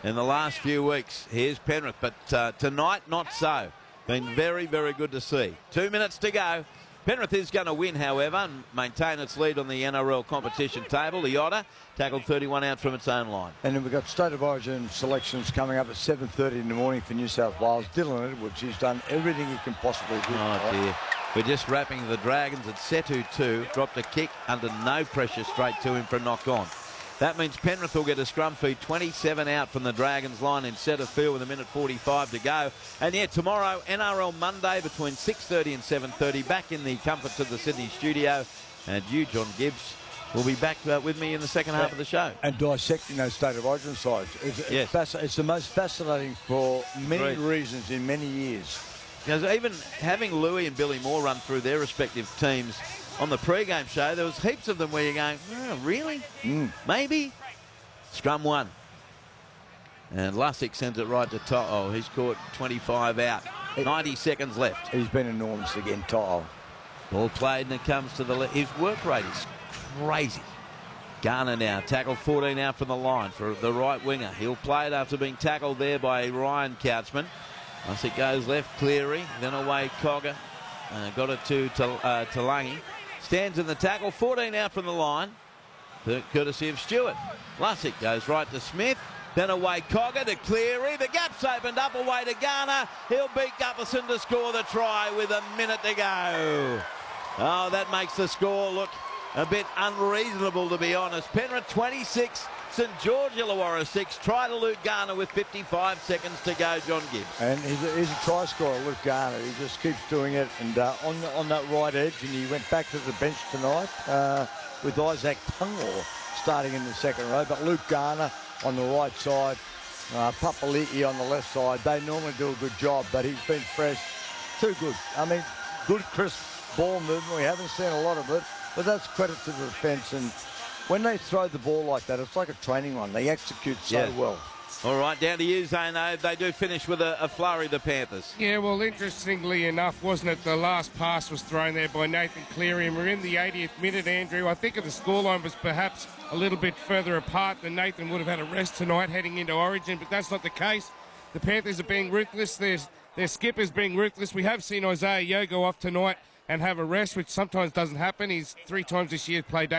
in the last few weeks. Here's Penrith, but tonight, not so. Been very, very good to see. 2 minutes to go. Penrith is going to win, however, and maintain its lead on the NRL competition table. The Otter tackled 31 out from its own line. And then we've got State of Origin selections coming up at 7:30 in the morning for New South Wales. Dylan Edwards, he's done everything he can possibly do. Oh, dear. We're just wrapping the Dragons at Setu 2. Dropped a kick under no pressure straight to him for a knock on. That means Penrith will get a scrum feed, 27 out from the Dragons line in centre field with 1:45 to go. And yeah, tomorrow, NRL Monday between 6:30 and 7:30, back in the comforts of the Sydney studio. And you, John Gibbs, will be back with me in the second half of the show. And dissecting those State of Origin sides. It's the most fascinating for many reasons in many years. Because even having Louis and Billy Moore run through their respective teams on the pre-game show, there was heaps of them where you're going, oh, really? Maybe? Scrum one. And Lussick sends it right to To'o. He's caught 25 out. 90 seconds left. He's been enormous again, To'o. Ball played and it comes to the left. His work rate is crazy. Garner now, tackled 14 out from the line for the right winger. He'll play it after being tackled there by Ryan Couchman. Once it goes left, Cleary, then away Cogger. Got it to Talangi. Stands in the tackle, 14 out from the line, courtesy of Stewart. Lussick goes right to Smith, then away Cogger to Cleary. The gap's opened up away to Garner. He'll beat Gutherson to score the try with a minute to go. Oh, that makes the score look a bit unreasonable, to be honest. Penrith 26, St George Illawarra 6. Try to Luke Garner with 55 seconds to go, John Gibbs. And he's a try scorer, Luke Garner. He just keeps doing it. And on that right edge, and he went back to the bench tonight with Isaac Tungor starting in the second row. But Luke Garner on the right side, Papali'i on the left side. They normally do a good job, but he's been fresh. Too good. I mean, good crisp ball movement. We haven't seen a lot of it, but that's credit to the defence. And when they throw the ball like that, it's like a training run. They execute so well. All right, down to you, Zano. They do finish with a flurry, the Panthers. Yeah, well, interestingly enough, wasn't it, the last pass was thrown there by Nathan Cleary, and we're in the 80th minute, Andrew. I think if the scoreline was perhaps a little bit further apart, then Nathan would have had a rest tonight heading into Origin, but that's not the case. The Panthers are being ruthless. Their skipper's being ruthless. We have seen Isaiah Yeo go off tonight and have a rest, which sometimes doesn't happen. He's 3 times this year played